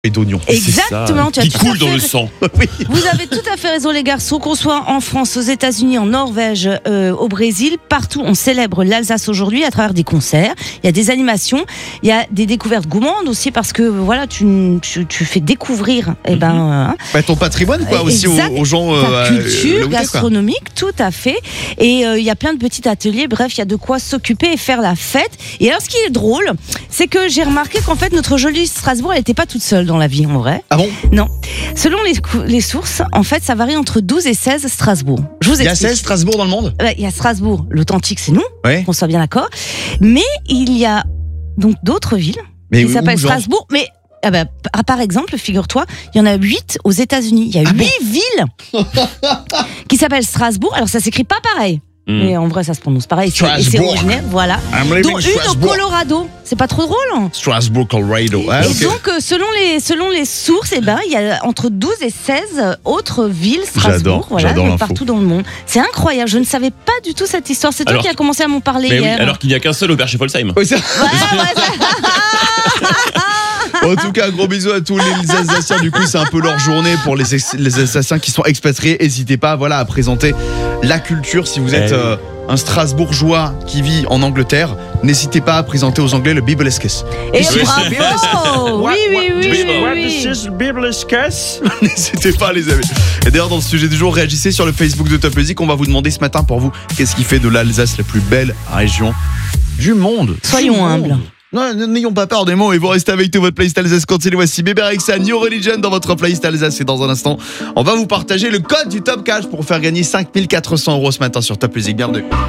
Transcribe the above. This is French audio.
et d'oignons. Exactement, tu as Qui tout à coule dans fait le sang. Vous avez tout à fait raison les garçons, qu'on soit en France, aux États-Unis, en Norvège, au Brésil, partout on célèbre l'Alsace aujourd'hui à travers des concerts, il y a des animations, il y a des découvertes gourmandes aussi parce que voilà tu fais découvrir Ton patrimoine quoi aussi aux gens ta culture là-bas, gastronomique, tout à fait. Et il y a plein de petits ateliers, bref, il y a de quoi s'occuper et faire la fête. Et alors ce qui est drôle, c'est que j'ai remarqué qu'en fait notre jolie Strasbourg, elle n'était pas toute seule dans la vie en vrai. Ah bon? Non. Selon les sources, en fait, ça varie entre 12 et 16 Strasbourg. Je vous explique. Il y a 16 Strasbourg dans le monde? Il y a Strasbourg, l'authentique, c'est nous, Ouais. qu'on soit bien d'accord. Mais il y a donc d'autres villes qui s'appellent Strasbourg. Mais par exemple, figure-toi, il y en a 8 aux États-Unis. Il y a 8 villes qui s'appellent Strasbourg. Alors, ça s'écrit pas pareil. Mais en vrai, ça se prononce pareil. Et c'est originaire, voilà. Dont une au Colorado. C'est pas trop drôle, hein? Strasbourg, Colorado. Ah, et donc, selon les sources, il y a entre 12 et 16 autres villes Strasbourg, j'adore partout dans le monde. C'est incroyable, je ne savais pas du tout cette histoire. C'est toi qui as commencé à m'en parler hier. Oui, alors qu'il n'y a qu'un seul auberge chez Folsheim. Oui, en tout cas, gros bisous à tous les Alsaciens. Du coup, c'est un peu leur journée pour les Alsaciens qui sont expatriés. N'hésitez pas à présenter la culture. Si vous êtes un Strasbourgeois qui vit en Angleterre, n'hésitez pas à présenter aux Anglais le Bibeleskes. Et bravo! Oui. What is Bibeleskes? N'hésitez pas, les amis. Et d'ailleurs, dans le sujet du jour, réagissez sur le Facebook de Top Music. On va vous demander ce matin pour vous, qu'est-ce qui fait de l'Alsace la plus belle région du monde? Soyons humbles. Non, n'ayons pas peur des mots et vous restez avec tout votre playlist Alsace continue. Voici Bébé Rexha, New Religion dans votre playlist Alsace. Et dans un instant, on va vous partager le code du Top Cash pour faire gagner 5 400 € ce matin sur Top Music. Bienvenue.